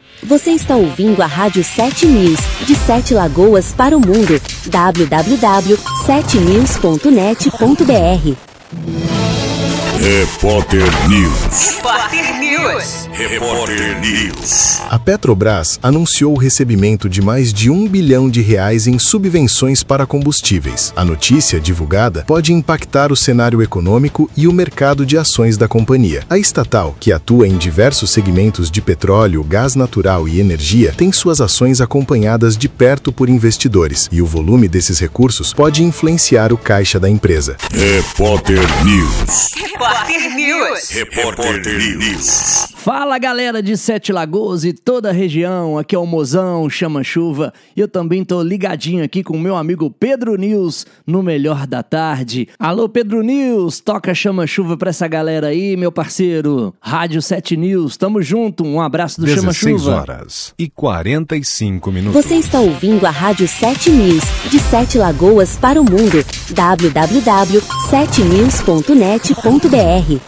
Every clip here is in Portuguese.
Você está ouvindo a Rádio 7 News, de 7 Lagoas para o mundo. www.7news.net.br. Repórter News. Repórter News. Repórter News. A Petrobras anunciou o recebimento de mais de R$1 bilhão em subvenções para combustíveis. A notícia, divulgada, pode impactar o cenário econômico e o mercado de ações da companhia. A estatal, que atua em diversos segmentos de petróleo, gás natural e energia, tem suas ações acompanhadas de perto por investidores, e o volume desses recursos pode influenciar o caixa da empresa. Repórter News. Repórter News. Repórter News. Fala, galera de Sete Lagoas e toda a região, aqui é o Mozão, Chama-Chuva, e eu também tô ligadinho aqui com o meu amigo Pedro News, no Melhor da Tarde. Alô, Pedro News, toca Chama-Chuva pra essa galera aí, meu parceiro. Rádio 7 News, tamo junto, um abraço do Chama-Chuva. 16h45. Você está ouvindo a Rádio 7 News, de 7 Lagoas para o mundo. www.7news.net.br.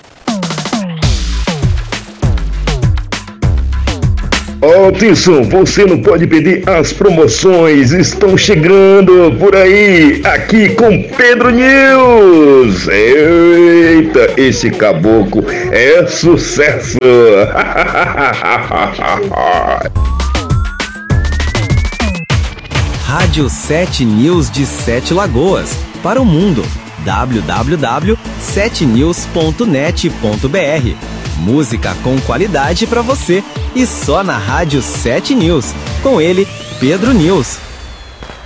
Atenção, você não pode perder as promoções, estão chegando por aí, aqui com Pedro News. Eita, esse caboclo é sucesso. Rádio 7 News de 7 Lagoas para o mundo. www.7news.net.br. Música com qualidade para você e só na Rádio 7 News. Com ele, Pedro News.